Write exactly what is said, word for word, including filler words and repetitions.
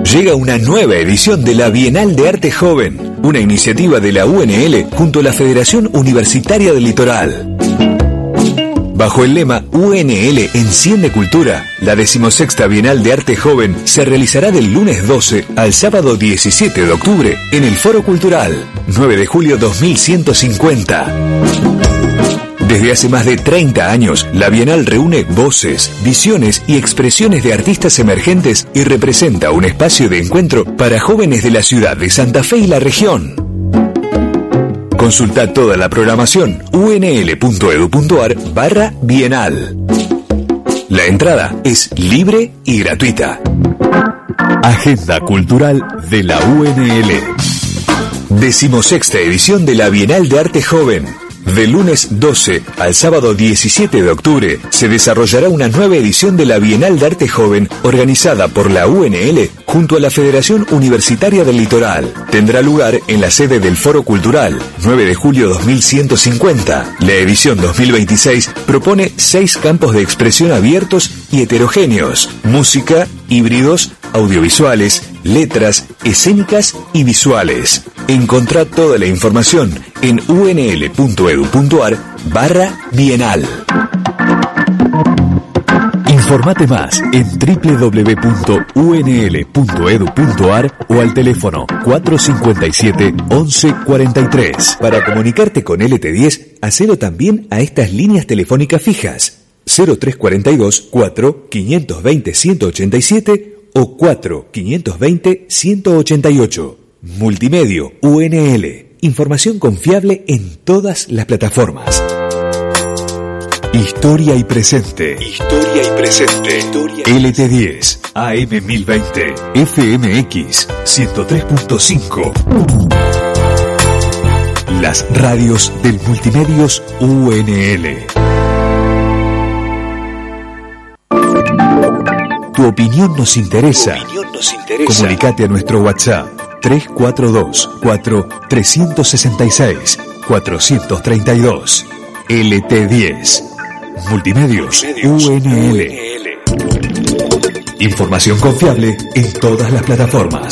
Llega una nueva edición de la Bienal de Arte Joven, una iniciativa de la U N L junto a la Federación Universitaria del Litoral. Bajo el lema U N L Enciende Cultura, la decimosexta Bienal de Arte Joven se realizará del lunes doce al sábado diecisiete de octubre en el Foro Cultural, nueve de julio dos mil ciento cincuenta. Desde hace más de treinta años, la Bienal reúne voces, visiones y expresiones de artistas emergentes y representa un espacio de encuentro para jóvenes de la ciudad de Santa Fe y la región. Consulta toda la programación unl.edu.ar barra Bienal. La entrada es libre y gratuita. Agenda Cultural de la U N L. Decimosexta edición de la Bienal de Arte Joven. Del lunes doce al sábado diecisiete de octubre se desarrollará una nueva edición de la Bienal de Arte Joven organizada por la U N L junto a la Federación Universitaria del Litoral. Tendrá lugar en la sede del Foro Cultural, nueve de julio dos mil ciento cincuenta. La edición dos mil veintiséis propone seis campos de expresión abiertos y heterogéneos: música, híbridos, audiovisuales, letras, escénicas y visuales. Encontrá toda la información en unl.edu.ar barra Bienal. Informate más en doble u doble u doble u punto u n l punto e d u punto a r o al teléfono cuatro cinco siete, once cuarenta y tres. Para comunicarte con L T diez, hacelo también a estas líneas telefónicas fijas: cero tres cuarenta y dos, cuatro, quinientos veinte, ciento ochenta y siete o cuatro, quinientos veinte, ciento ochenta y ocho. Multimedio U N L. Información confiable en todas las plataformas. Historia y presente. Historia y presente. Historia y L T diez, A M mil veinte, F M X ciento tres punto cinco. Las radios del Multimedios U N L. Tu opinión nos interesa. Tu opinión nos interesa. Comunicate a nuestro WhatsApp tres cuatro dos, cuatro, tres seis seis, cuatro tres dos. L T diez. Multimedios, Multimedios U N L. U N L. Información confiable en todas las plataformas.